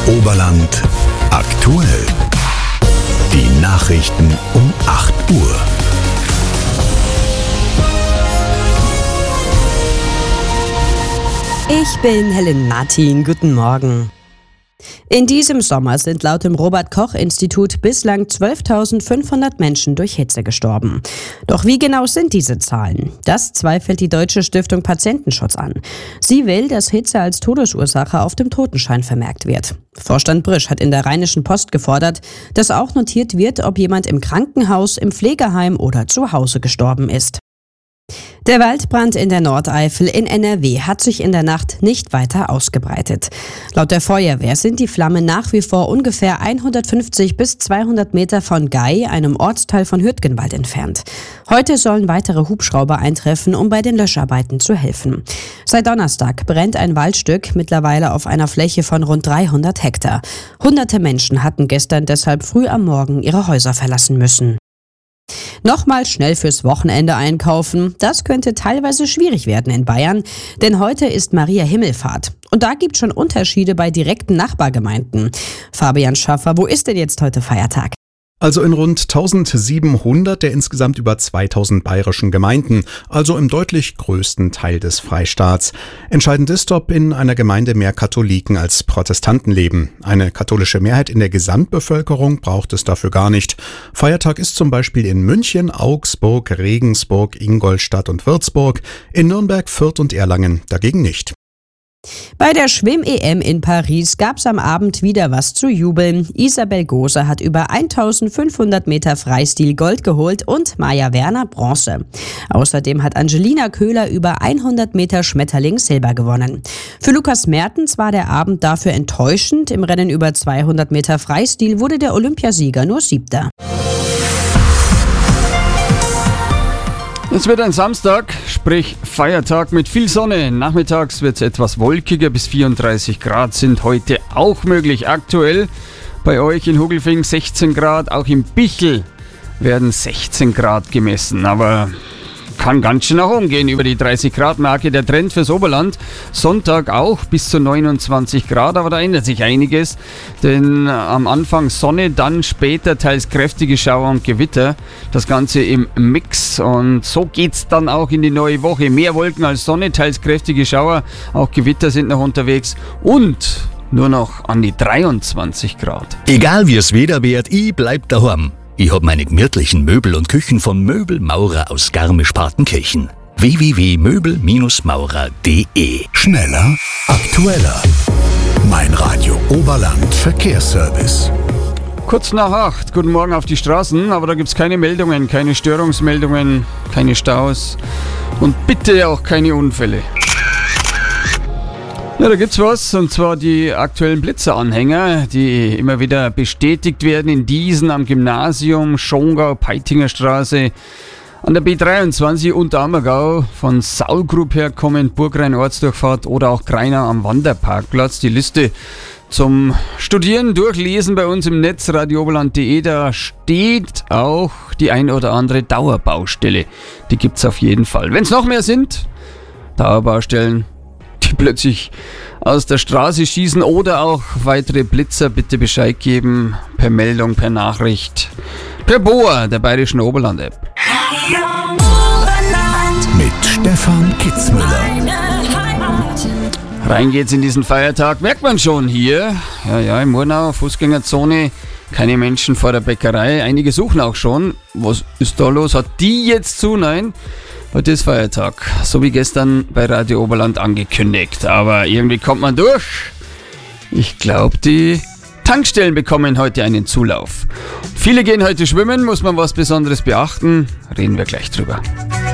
Oberland aktuell. Die Nachrichten um 8 Uhr. Ich bin Helen Martin. Guten Morgen. In diesem Sommer sind laut dem Robert-Koch-Institut bislang 12.500 Menschen durch Hitze gestorben. Doch wie genau sind diese Zahlen? Das zweifelt die Deutsche Stiftung Patientenschutz an. Sie will, dass Hitze als Todesursache auf dem Totenschein vermerkt wird. Vorstand Brisch hat in der Rheinischen Post gefordert, dass auch notiert wird, ob jemand im Krankenhaus, im Pflegeheim oder zu Hause gestorben ist. Der Waldbrand in der Nordeifel in NRW hat sich in der Nacht nicht weiter ausgebreitet. Laut der Feuerwehr sind die Flammen nach wie vor ungefähr 150 bis 200 Meter von Gei, einem Ortsteil von Hürtgenwald, entfernt. Heute sollen weitere Hubschrauber eintreffen, um bei den Löscharbeiten zu helfen. Seit Donnerstag brennt ein Waldstück, mittlerweile auf einer Fläche von rund 300 Hektar. Hunderte Menschen hatten gestern deshalb früh am Morgen ihre Häuser verlassen müssen. Nochmal schnell fürs Wochenende einkaufen, das könnte teilweise schwierig werden in Bayern, denn heute ist Maria Himmelfahrt. Und da gibt es schon Unterschiede bei direkten Nachbargemeinden. Fabian Schaffer, wo ist denn jetzt heute Feiertag? Also in rund 1700 der insgesamt über 2000 bayerischen Gemeinden, also im deutlich größten Teil des Freistaats. Entscheidend ist, ob in einer Gemeinde mehr Katholiken als Protestanten leben. Eine katholische Mehrheit in der Gesamtbevölkerung braucht es dafür gar nicht. Feiertag ist zum Beispiel in München, Augsburg, Regensburg, Ingolstadt und Würzburg, in Nürnberg, Fürth und Erlangen dagegen nicht. Bei der Schwimm-EM in Paris gab es am Abend wieder was zu jubeln. Isabel Gose hat über 1500 Meter Freistil Gold geholt und Maja Werner Bronze. Außerdem hat Angelina Köhler über 100 Meter Schmetterling Silber gewonnen. Für Lukas Mertens war der Abend dafür enttäuschend. Im Rennen über 200 Meter Freistil wurde der Olympiasieger nur 7. Es wird ein Samstag, sprich Feiertag mit viel Sonne. Nachmittags wird es etwas wolkiger, bis 34 Grad sind heute auch möglich. Aktuell bei euch in Hugelfing 16 Grad, auch im Bichl werden 16 Grad gemessen. Aber kann ganz schön nach oben gehen über die 30 Grad Marke. Der Trend fürs Oberland, Sonntag auch bis zu 29 Grad, aber da ändert sich einiges, denn am Anfang Sonne, dann später teils kräftige Schauer und Gewitter, das Ganze im Mix und so geht's dann auch in die neue Woche. Mehr Wolken als Sonne, teils kräftige Schauer, auch Gewitter sind noch unterwegs und nur noch an die 23 Grad. Egal wie es Wetter wird, ich bleib daheim. Ich hab meine gemütlichen Möbel und Küchen von Möbelmaurer aus Garmisch-Partenkirchen. www.möbelmaurer.de. Schneller, aktueller. Mein Radio Oberland Verkehrsservice. Kurz nach 8, guten Morgen auf die Straßen, aber da gibt's keine Meldungen, keine Störungsmeldungen, keine Staus und bitte auch keine Unfälle. Ja, da gibt's was, und zwar die aktuellen Blitzeranhänger, die immer wieder bestätigt werden in Diesen am Gymnasium, Schongau, Peitinger Straße, an der B23 Unterammergau, von Saulgrub her kommend, Burgrhein-Ortsdurchfahrt oder auch Greinau am Wanderparkplatz. Die Liste zum Studieren, Durchlesen bei uns im Netz radiooberland.de, da steht auch die ein oder andere Dauerbaustelle. Die gibt's auf jeden Fall. Wenn's noch mehr sind, Dauerbaustellen, die plötzlich aus der Straße schießen oder auch weitere Blitzer, bitte Bescheid geben, per Meldung, per Nachricht, per BOA, der Bayerischen Oberland-App. Mit Stefan Kitzmüller. Rein geht's in diesen Feiertag, merkt man schon hier. Ja, im Murnau, Fußgängerzone, keine Menschen vor der Bäckerei. Einige suchen auch schon. Was ist da los? Hat die jetzt zu? Nein. Heute ist Feiertag, so wie gestern bei Radio Oberland angekündigt. Aber irgendwie kommt man durch. Ich glaube, die Tankstellen bekommen heute einen Zulauf. Viele gehen heute schwimmen, muss man was Besonderes beachten? Reden wir gleich drüber.